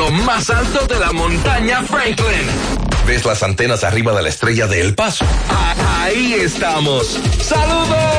lo más alto de la montaña Franklin. ¿Ves las antenas arriba de la estrella de El Paso? Ahí estamos. ¡Saludos!